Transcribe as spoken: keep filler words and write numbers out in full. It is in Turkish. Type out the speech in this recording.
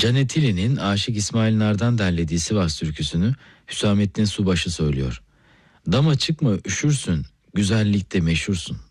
Can Etili'nin Aşık İsmail Nar'dan derlediği Sivas türküsünü Hüsamettin Subaşı söylüyor. Dama çıkma üşürsün, güzellikte meşhursun.